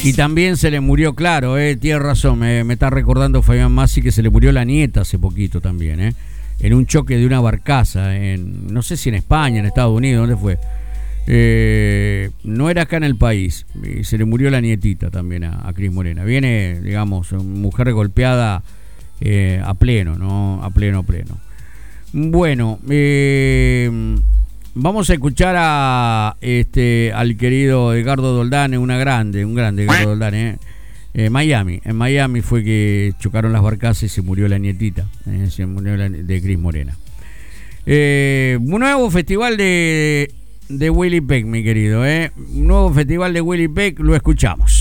Y también se le murió, claro, tiene razón, me está recordando Fabián Massi que se le murió la nieta hace poquito también, en un choque de una barcaza, no sé si en España, en Estados Unidos, ¿dónde fue? No era acá en el país, y se le murió la nietita también a Cris Morena. Viene, digamos, mujer golpeada a pleno, ¿no? A pleno. Bueno, vamos a escuchar al querido Edgardo Doldán, un grande Edgardo Doldán, en Miami fue que chocaron las barcazas y se murió la nietita, de Cris Morena. Un nuevo festival de Willy Peck, mi querido, un nuevo festival de Willy Peck, lo escuchamos.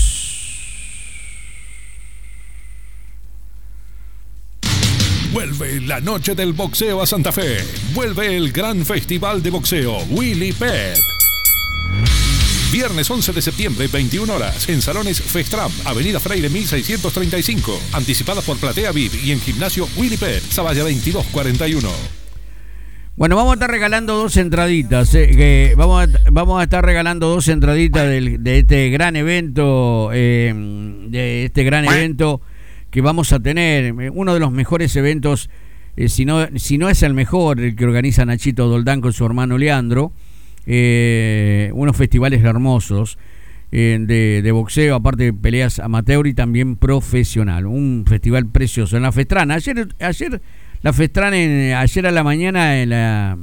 Vuelve la noche del boxeo a Santa Fe. Vuelve el gran festival de boxeo Willy Peck. Viernes 11 de septiembre, 21 horas, en Salones Festram, Avenida Freire 1635. Anticipadas por Platea VIP y en Gimnasio Willy Peck, Zavalla 2241. Bueno, vamos a estar regalando 2 entraditas. Vamos a estar regalando 2 entraditas de este gran evento. Que vamos a tener, uno de los mejores eventos, si no es el mejor, el que organiza Nachito Doldán con su hermano Leandro, unos festivales hermosos de boxeo, aparte de peleas amateur y también profesional, un festival precioso en la Festrana. Ayer la Festrana, ayer a la mañana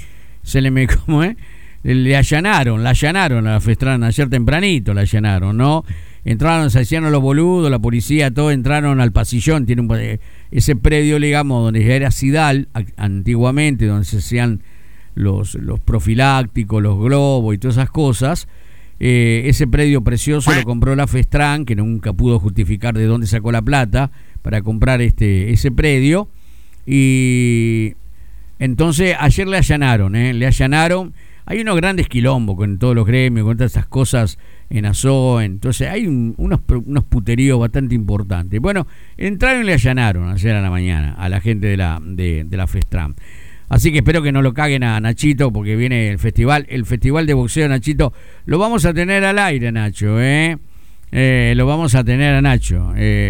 le allanaron a la Festrana, ayer tempranito la allanaron, ¿no? Entraron, se hacían los boludos, la policía, todos entraron al pasillón. Tiene ese predio, digamos, donde era Sidal antiguamente, donde se hacían los profilácticos, los globos y todas esas cosas. Ese predio precioso lo compró la Festran, que nunca pudo justificar de dónde sacó la plata para comprar ese predio. Y entonces ayer le allanaron. Hay unos grandes quilombos con todos los gremios, con todas esas cosas en ASO, entonces hay unos puteríos bastante importantes. Bueno, entraron y le allanaron ayer a la mañana a la gente de la Festram. Así que espero que no lo caguen a Nachito, porque viene el festival de boxeo, Nachito. Lo vamos a tener al aire, Nacho, lo vamos a tener a Nacho.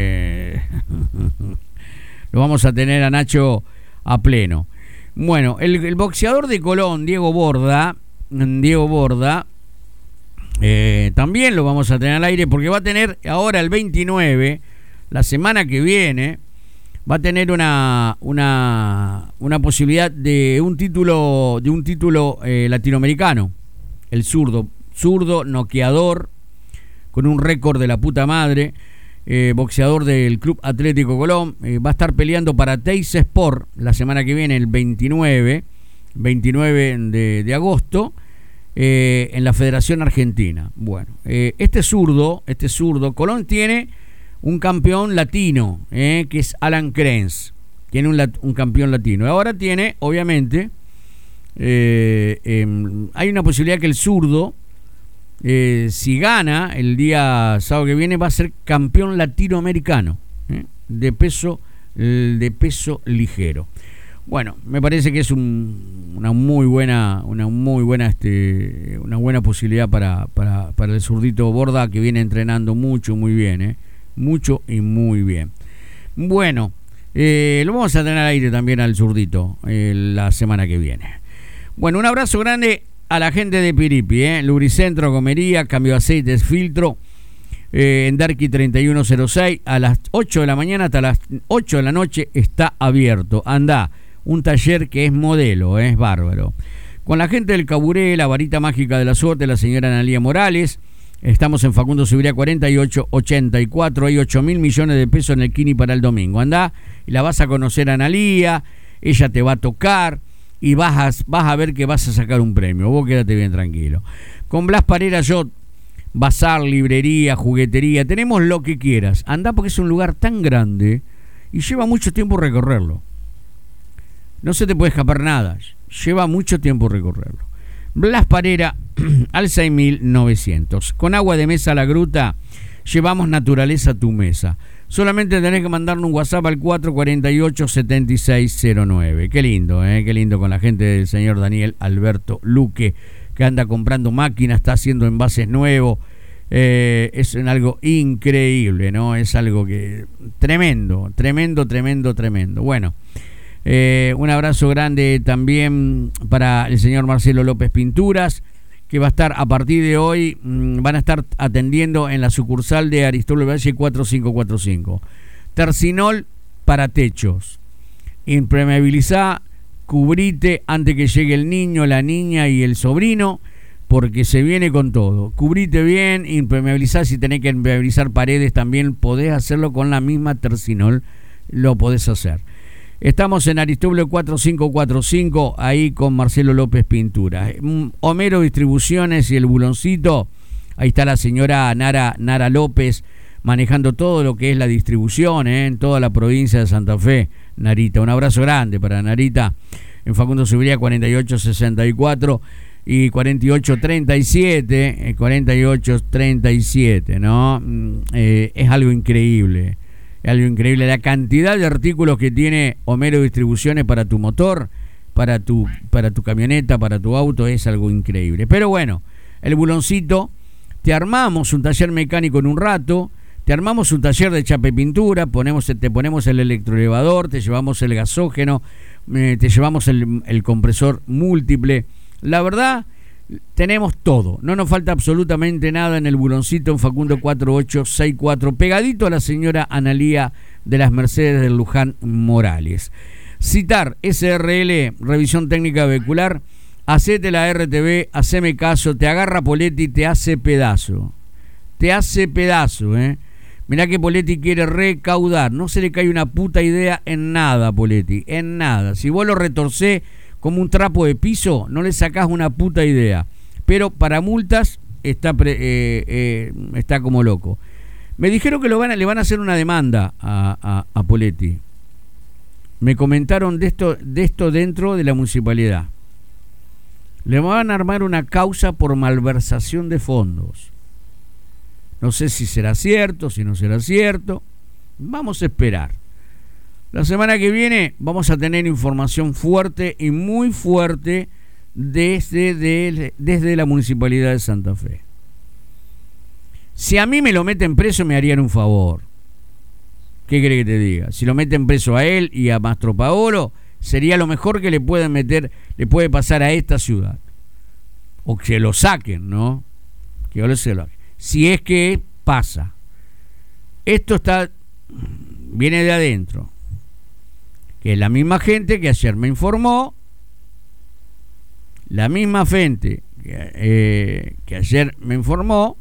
Lo vamos a tener a Nacho a pleno. Bueno, el boxeador de Colón, Diego Borda, también lo vamos a tener al aire, porque va a tener ahora el 29, la semana que viene, va a tener una posibilidad de un título latinoamericano. El zurdo noqueador, con un récord de la puta madre, boxeador del Club Atlético Colón, va a estar peleando para Teis Sport la semana que viene, el 29 de agosto, en la Federación Argentina. Bueno, este zurdo, Colón tiene un campeón latino, que es Alan Krenz, tiene un campeón latino. Ahora tiene, obviamente, hay una posibilidad que el zurdo, si gana el día sábado que viene, va a ser campeón latinoamericano, de peso ligero. Bueno, me parece que es una muy buena posibilidad para el zurdito Borda, que viene entrenando mucho y muy bien, mucho y muy bien. Bueno, lo vamos a tener al aire también al zurdito la semana que viene. Bueno, un abrazo grande a la gente de Piripi, Lubricentro, Gomería, cambio de aceites, filtro, en Darky 3106, a las 8 de la mañana hasta las 8 de la noche está abierto. Andá, un taller que es modelo, es bárbaro. Con la gente del Caburé, la varita mágica de la suerte, la señora Analía Morales. Estamos en Facundo Subiría 4884, hay 8.000 millones de pesos en el Kini para el domingo. Andá y la vas a conocer a Analía, ella te va a tocar y vas a ver que vas a sacar un premio. Vos quédate bien tranquilo. Con Blas Parera Yacht, bazar, librería, juguetería, tenemos lo que quieras. Andá, porque es un lugar tan grande y lleva mucho tiempo recorrerlo. No se te puede escapar nada, lleva mucho tiempo recorrerlo. Blas Parera al 6900. Con agua de mesa a la gruta, llevamos naturaleza a tu mesa. Solamente tenés que mandarnos un WhatsApp al 448-7609. Qué lindo, qué lindo, con la gente del señor Daniel Alberto Luque, que anda comprando máquinas, está haciendo envases nuevos, Es algo increíble, ¿no? Es algo que tremendo. Bueno, un abrazo grande también para el señor Marcelo López Pinturas, que va a estar a partir de hoy, van a estar atendiendo en la sucursal de Aristóbulo Valle 4545. Tercinol para techos. Impermeabilizá, cubrite antes que llegue el niño, la niña y el sobrino, porque se viene con todo. Cubrite bien, impermeabilizá. Si tenés que impermeabilizar paredes también podés hacerlo con la misma Tercinol, lo podés hacer. Estamos en Aristóbulo 4545, ahí con Marcelo López Pintura. Homero Distribuciones y el Buloncito, ahí está la señora Nara López manejando todo lo que es la distribución en toda la provincia de Santa Fe. Narita, un abrazo grande para Narita, en Facundo Subiría 4864 y 4837, ¿no? Es algo increíble. La cantidad de artículos que tiene Homero Distribuciones para tu motor, para tu camioneta, para tu auto, es algo increíble. Pero bueno, el Buloncito, te armamos un taller mecánico en un rato, te armamos un taller de chapa y pintura, te ponemos el electroelevador, te llevamos el gasógeno, te llevamos el compresor múltiple. La verdad, tenemos todo, no nos falta absolutamente nada en el Buloncito, en Facundo 4864, pegadito a la señora Analía de las Mercedes del Luján Morales. Citar SRL, revisión técnica vehicular, hacete la RTV, haceme caso, te agarra Poletti, te hace pedazo, Mirá que Poletti quiere recaudar, no se le cae una puta idea en nada, Poletti, en nada. Si vos lo retorcés como un trapo de piso, no le sacás una puta idea. Pero para multas está como loco. Me dijeron que le van a hacer una demanda a Poletti. Me comentaron de esto dentro de la municipalidad. Le van a armar una causa por malversación de fondos. No sé si será cierto, si no será cierto. Vamos a esperar. La semana que viene vamos a tener información fuerte y muy fuerte desde la Municipalidad de Santa Fe. Si a mí me lo meten preso, me harían un favor. ¿Qué querés que te diga? Si lo meten preso a él y a Mastro Paolo, sería lo mejor que le puede pasar a esta ciudad. O que lo saquen, ¿no? Que se lo saquen. Si es que pasa. Esto viene de adentro. Que es la misma gente que ayer me informó, que ayer me informó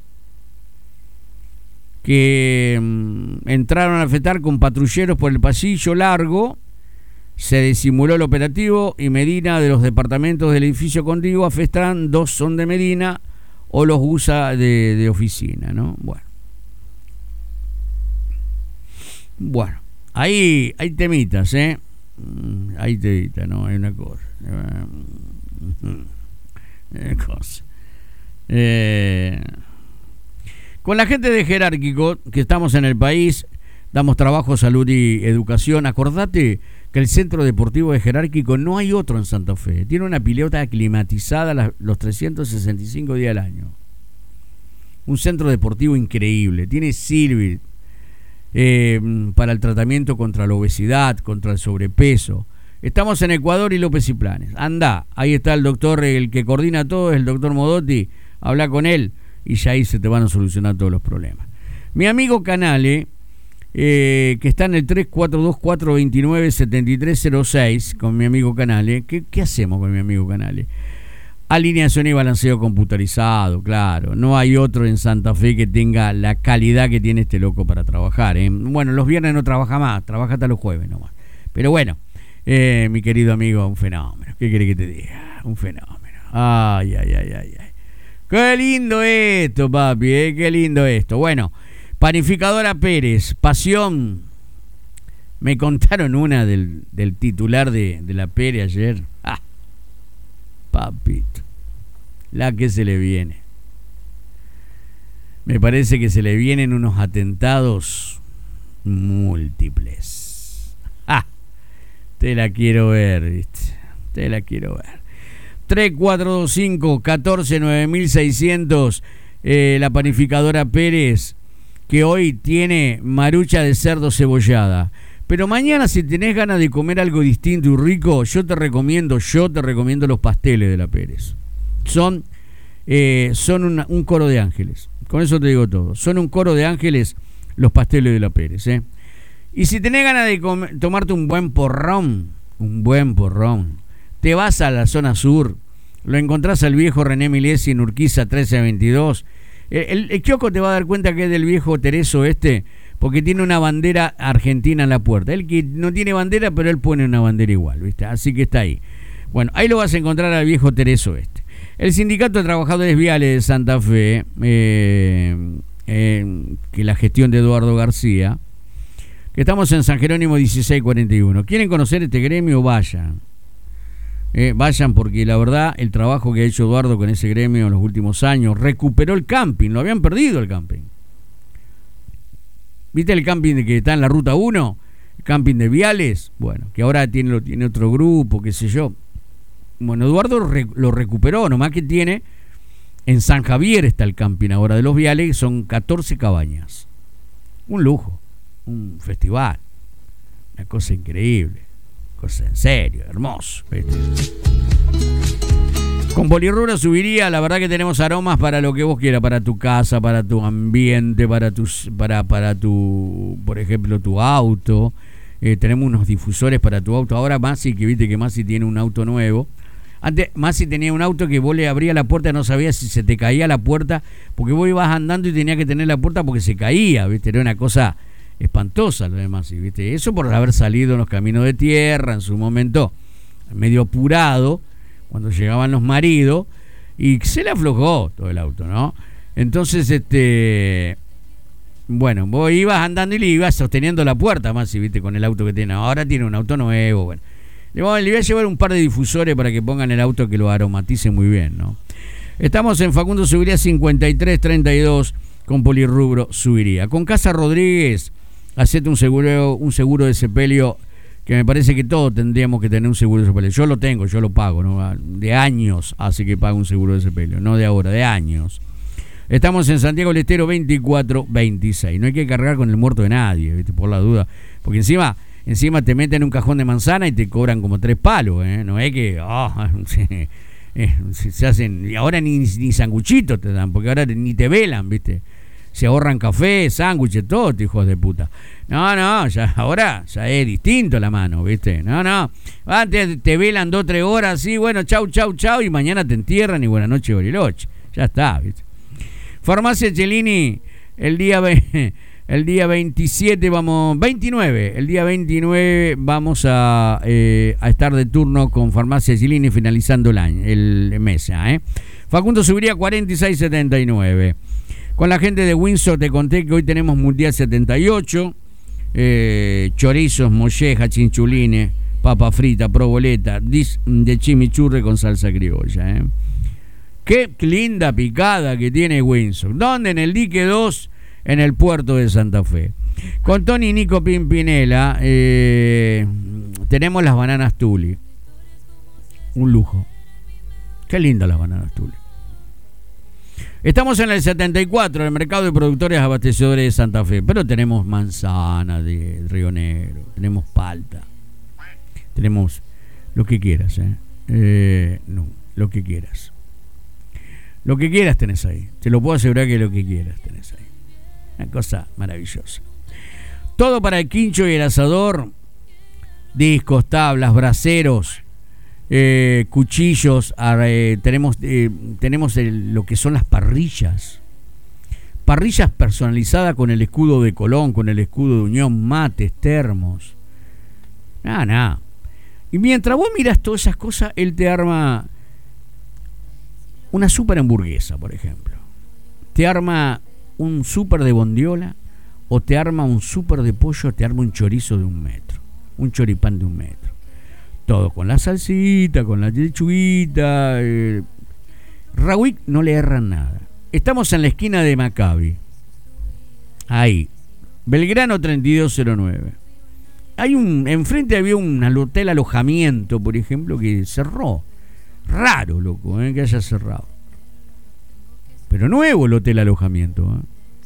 que entraron a fetar con patrulleros por el pasillo largo, se disimuló el operativo y Medina de los departamentos del edificio contigo afestan, 2 son de Medina o los usa de oficina, ¿no? Bueno, ahí hay temitas, hay temitas, ¿no? Hay una cosa. Con la gente de Jerárquico que estamos en el país, damos trabajo, salud y educación. Acordate que el Centro Deportivo de Jerárquico no hay otro en Santa Fe. Tiene una pilota climatizada los 365 días al año. Un centro deportivo increíble. Tiene Silvit para el tratamiento contra la obesidad, contra el sobrepeso. Estamos en Ecuador y López y Planes. Andá, ahí está el doctor, el que coordina todo, es el doctor Modotti. Habla con él y ya ahí se te van a solucionar todos los problemas. Mi amigo Canale, que está en el 3424297306, con mi amigo Canale. ¿Qué hacemos con mi amigo Canale? Alineación y balanceo computarizado, claro. No hay otro en Santa Fe que tenga la calidad que tiene este loco para trabajar. Bueno, los viernes no trabaja más, trabaja hasta los jueves nomás. Pero bueno, mi querido amigo, un fenómeno. ¿Qué querés que te diga? Un fenómeno. Ay. Qué lindo esto, papi, qué lindo esto. Bueno, Panificadora Pérez, pasión. Me contaron una del titular de la Pérez ayer. Papito, la que se le viene. Me parece que se le vienen unos atentados múltiples. Te la quiero ver, ¿viste? Te la quiero ver. 3425-14-9600. la panificadora Pérez, que hoy tiene marucha de cerdo cebollada. Pero mañana, si tenés ganas de comer algo distinto y rico, yo te recomiendo los pasteles de la Pérez. Son un coro de ángeles. Con eso te digo todo. Son un coro de ángeles los pasteles de la Pérez, ¿eh? Y si tenés ganas de tomarte un buen porrón, te vas a la zona sur, lo encontrás al viejo René Milesi en Urquiza 1322. El kiosco te va a dar cuenta que es del viejo Tereso porque tiene una bandera argentina en la puerta. Él que no tiene bandera, pero él pone una bandera igual, ¿viste? Así que está ahí. Bueno, ahí lo vas a encontrar al viejo Tereso El Sindicato de Trabajadores Viales de Santa Fe, que la gestión de Eduardo García, que estamos en San Jerónimo 1641. ¿Quieren conocer este gremio? Vayan. Vayan, porque la verdad, el trabajo que ha hecho Eduardo con ese gremio en los últimos años, recuperó el camping, lo habían perdido el camping. ¿Viste el camping que está en la Ruta 1? El camping de Viales, bueno, que ahora tiene otro grupo, qué sé yo. Bueno, Eduardo lo recuperó, nomás que tiene, en San Javier está el camping ahora de los Viales, son 14 cabañas. Un lujo, un festival, una cosa increíble, cosa en serio, hermoso, ¿viste? Con Polirrubro Subiría, la verdad que tenemos aromas para lo que vos quieras, para tu casa, para tu ambiente, para tu, por ejemplo, tu auto. Tenemos unos difusores para tu auto. Ahora Masi, que viste que Masi tiene un auto nuevo. Antes Masi tenía un auto que vos le abrías la puerta y no sabías si se te caía la puerta, porque vos ibas andando y tenías que tener la puerta porque se caía, ¿viste? Era una cosa espantosa lo de Masi, ¿viste? Eso por haber salido en los caminos de tierra, en su momento medio apurado, cuando llegaban los maridos, y se le aflojó todo el auto, ¿no? Entonces, bueno, vos ibas andando y le ibas sosteniendo la puerta más, si viste, con el auto que tiene. Ahora tiene un auto nuevo, bueno. Le voy a llevar un par de difusores para que pongan el auto, que lo aromatice muy bien, ¿no? Estamos en Facundo Subiría 5332 con Polirrubro Subiría. Con Casa Rodríguez, hacete un seguro de sepelio, que me parece que todos tendríamos que tener un seguro de sepelio. Yo lo tengo, yo lo pago, ¿no? De años hace que pago un seguro de sepelio, no de ahora, de años. Estamos en Santiago del Estero 2426. No hay que cargar con el muerto de nadie, ¿viste? Por la duda. Porque encima te meten en un cajón de manzana y te cobran como 3 palos, ¿eh? No es que se hacen. Y ahora ni sanguchitos te dan, porque ahora ni te velan, ¿viste? Se ahorran café, sándwiches, todo, hijos de puta. No, ya ahora ya es distinto la mano, ¿viste? No. Antes te velan 2-3 horas, sí, bueno, chau, y mañana te entierran y buenas noches, Bariloche. Ya está, ¿viste? Farmacia Cellini, el día 27 el día 29 vamos a estar de turno con Farmacia Cellini finalizando el mes, ¿eh? Facundo Subiría 4679. Con la gente de Windsor te conté que hoy tenemos Mundial 78, chorizos, molleja, chinchulines, papa frita, proboleta, de chimichurri con salsa criolla, ¿eh? Qué linda picada que tiene Windsor. ¿Dónde? En el dique 2, en el puerto de Santa Fe. Con Tony y Nico Pimpinela tenemos las bananas Tuli. Un lujo. Qué lindas las bananas Tuli. Estamos en el 74, en el mercado de productores abastecedores de Santa Fe, pero tenemos manzana de Río Negro, tenemos palta, tenemos lo que quieras, lo que quieras. Lo que quieras tenés ahí, te lo puedo asegurar que lo que quieras tenés ahí. Una cosa maravillosa. Todo para el quincho y el asador, discos, tablas, braseros, cuchillos, tenemos lo que son las parrillas personalizadas con el escudo de Colón, con el escudo de Unión, mates, termos, nada. Y mientras vos mirás todas esas cosas, él te arma una super hamburguesa, por ejemplo, te arma un super de bondiola, o te arma un super de pollo, te arma un chorizo de 1 metro, un choripán de 1 metro. Todo con la salsita, con la lechuguita. Rawick no le erran nada. Estamos en la esquina de Maccabi. Ahí. Belgrano 3209. Enfrente había un hotel alojamiento, por ejemplo, que cerró. Raro, loco, que haya cerrado. pero nuevo el hotel alojamiento.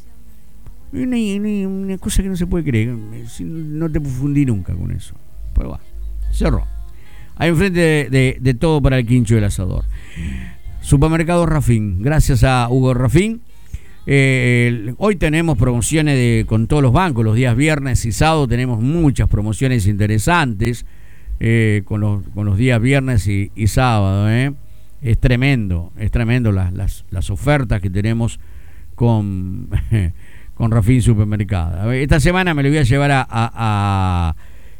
Una cosa que no se puede creer. No te fundí nunca con eso. Pero va, cerró. Ahí enfrente de todo para el quincho del asador. Supermercado Rafín. Gracias a Hugo Rafín. Hoy tenemos promociones con todos los bancos. Los días viernes y sábado tenemos muchas promociones interesantes con los días viernes y sábado. Es tremendo las ofertas que tenemos con Rafín Supermercado. Esta semana me lo voy a llevar a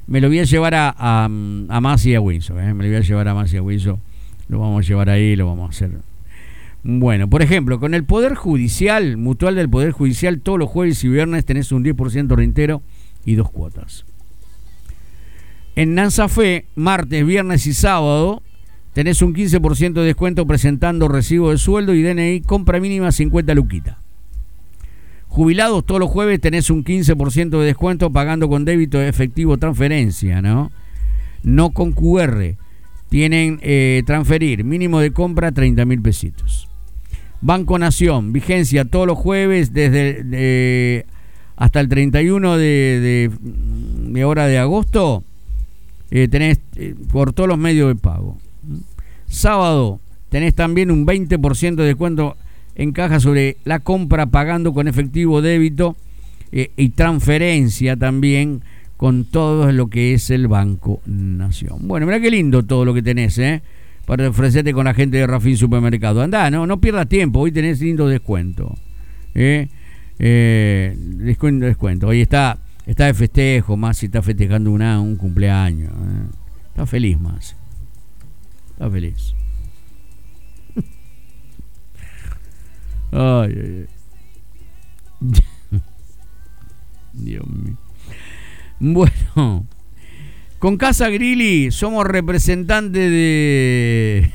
Masi y a Windsor. Me lo voy a llevar a Masi y a Windsor. Lo vamos a llevar ahí, lo vamos a hacer. Bueno, por ejemplo, con el Poder Judicial, Mutual del Poder Judicial, todos los jueves y viernes tenés un 10% rentero y 2 cuotas. En Nansafé, martes, viernes y sábado, tenés un 15% de descuento presentando recibo de sueldo y DNI, compra mínima 50 luquitas. Jubilados, todos los jueves tenés un 15% de descuento pagando con débito efectivo transferencia, ¿no? No con QR. Tienen transferir, mínimo de compra 30.000 pesitos. Banco Nación, vigencia todos los jueves desde hasta el 31 de hora de agosto. Tenés por todos los medios de pago. Sábado tenés también un 20% de descuento en caja sobre la compra pagando con efectivo débito y transferencia también con todo lo que es el Banco Nación. Bueno, mirá qué lindo todo lo que tenés, para ofrecerte con la gente de Rafín Supermercado. Andá, no pierdas tiempo, hoy tenés lindo descuento. Descuento. Hoy está de festejo, Masi está festejando un cumpleaños. Está feliz, Masi. Está feliz. Ay. Dios mío. Bueno, con Casa Grilli somos representantes de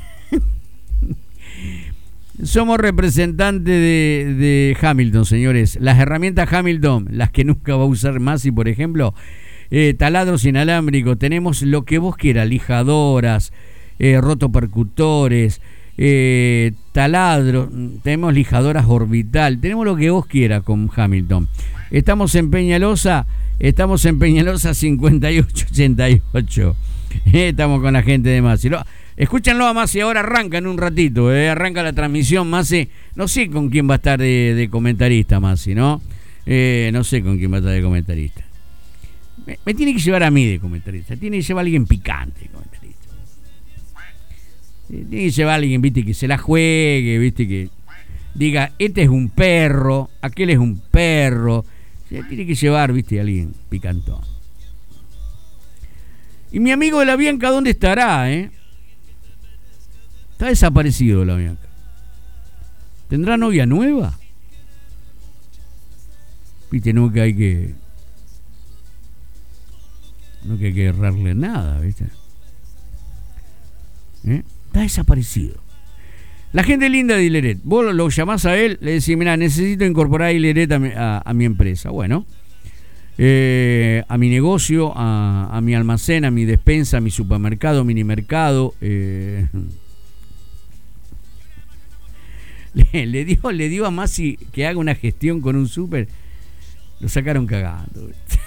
Hamilton, señores. Las herramientas Hamilton, las que nunca va a usar Masi, por ejemplo, taladros inalámbricos, tenemos lo que vos quieras, lijadoras, rotopercutores, taladros, tenemos lijadoras orbital, tenemos lo que vos quieras con Hamilton. Estamos en Peñalosa 5888. Estamos con la gente de Masi. Escúchanlo a Masi, ahora arranca en un ratito, arranca la transmisión, Masi. No sé con quién va a estar de comentarista, Masi, ¿no? No sé con quién va a estar de comentarista. Me tiene que llevar a mí de comentarista, tiene que llevar a alguien picante de comentarista. Tiene que llevar a alguien, viste, que se la juegue, viste, que diga, este es un perro, aquel es un perro. Tiene que llevar, viste, a alguien picantón. Y mi amigo de la Bianca, ¿dónde estará, Está desaparecido la Bianca. ¿Tendrá novia nueva? Viste, no que hay que errarle nada, viste. Está desaparecido. La gente linda de Hileret, vos lo llamás a él, le decís, mirá, necesito incorporar a Hileret a mi empresa. Bueno, a mi negocio, a mi almacén, a mi despensa, a mi supermercado, minimercado. Le dio a Masi que haga una gestión con un súper. Lo sacaron cagando.